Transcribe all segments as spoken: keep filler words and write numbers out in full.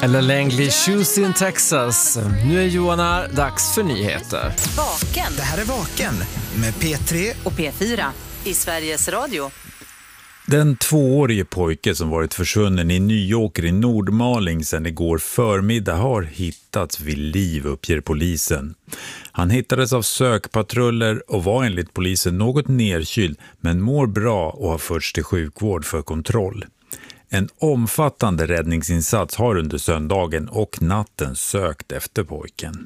Eller Langley Shoes in Texas. Nu är Johan här, dags för nyheter. Vaken. Det här är Vaken med P tre Och P fyra i Sveriges Radio. Den tvåårige pojke som varit försvunnen i Nyåker i Nordmaling sedan igår förmiddag har hittats vid liv, uppger polisen. Han hittades av sökpatruller och var enligt polisen något nerkyld men mår bra och har förts till sjukvård för kontroll. En omfattande räddningsinsats har under söndagen och natten sökt efter pojken.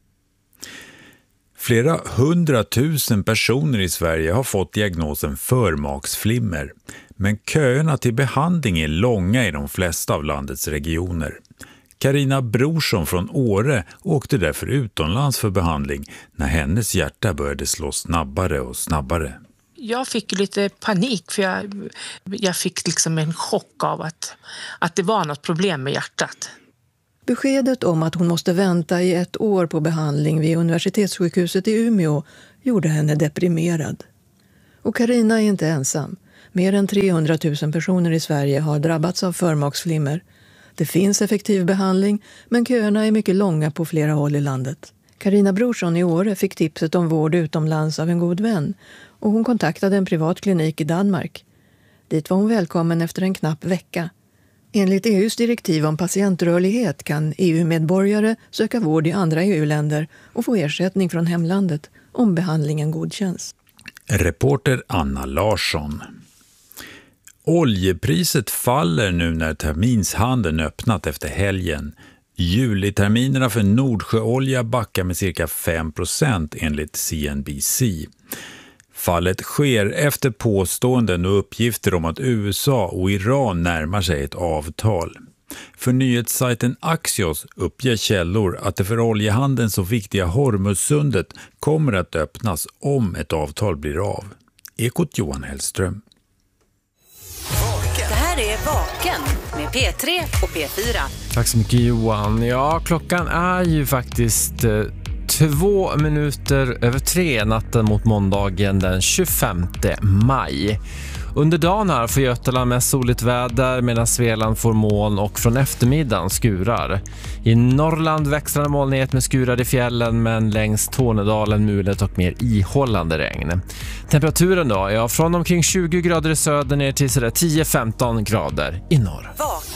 Flera hundratusen personer i Sverige har fått diagnosen förmaksflimmer, men köerna till behandling är långa i de flesta av landets regioner. Carina Brorsson från Åre åkte därför utomlands för behandling när hennes hjärta började slå snabbare och snabbare. Jag fick lite panik för jag, jag fick liksom en chock av att, att det var något problem med hjärtat. Beskedet om att hon måste vänta i ett år på behandling vid universitetssjukhuset i Umeå gjorde henne deprimerad. Och Carina är inte ensam. Mer än trehundratusen personer i Sverige har drabbats av förmaksflimmer. Det finns effektiv behandling, men köerna är mycket långa på flera håll i landet. Carina Brorsson i Åre fick tipset om vård utomlands av en god vän och hon kontaktade en privat klinik i Danmark. Dit var hon välkommen efter en knapp vecka. Enligt E U:s direktiv om patientrörlighet kan E U-medborgare söka vård i andra E U-länder och få ersättning från hemlandet om behandlingen godkänns. Reporter Anna Larsson. Oljepriset faller nu när terminshandeln öppnat efter helgen. Juliterminerna för Nordsjöolja backar med cirka fem procent enligt C N B C. Fallet sker efter påståenden och uppgifter om att U S A och Iran närmar sig ett avtal. För nyhetssajten Axios uppger källor att det för oljehandeln så viktiga Hormuzsundet kommer att öppnas om ett avtal blir av. Ekot Johan Hellström. Det här är Vaken med P tre och P fyra. Tack så mycket Johan. Ja, klockan är ju faktiskt eh, två minuter över tre natten mot måndagen den tjugofemte maj. Under dagen här får Götaland med soligt väder medan Svealand får moln och från eftermiddagen skurar. I Norrland växlande molnighet med skurar i fjällen men längs Tornedalen mulet och mer ihållande regn. Temperaturen då? Ja, från omkring tjugo grader i söder ner till sådär tio till femton grader i norr.